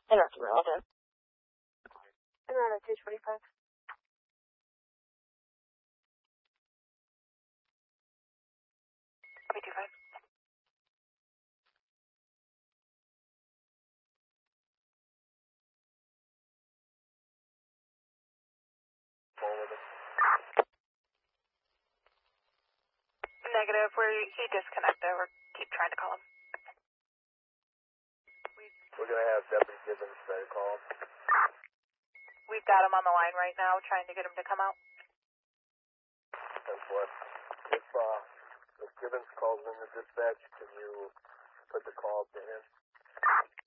And that's relevant. And we're at 225. Copy 25. Negative. He disconnected. We're keep trying to call him. We're going to have Deputy Gibbons try to call him. We've got him on the line right now, trying to get him to come out. That's what. If Gibbons calls in the dispatch, can you put the call to him?